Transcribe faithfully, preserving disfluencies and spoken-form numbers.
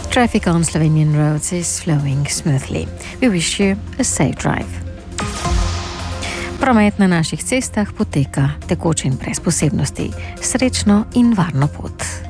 Traffic on Slovenian roads is flowing smoothly. We wish you a safe drive. Promet na naših cestah poteka tekoče in brez posebnosti. Srečno in varno pot.